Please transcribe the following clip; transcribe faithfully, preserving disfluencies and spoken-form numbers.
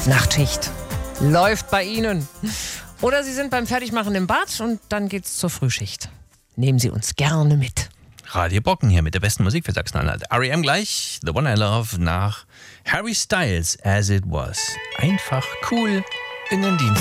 Nachtschicht läuft bei Ihnen. Oder Sie sind beim Fertigmachen im Bad und dann geht's zur Frühschicht. Nehmen Sie uns gerne mit. Radio Brocken hier mit der besten Musik für Sachsen-Anhalt. R E M gleich, The One I Love nach Harry Styles, As It Was. Einfach cool in den Dienst.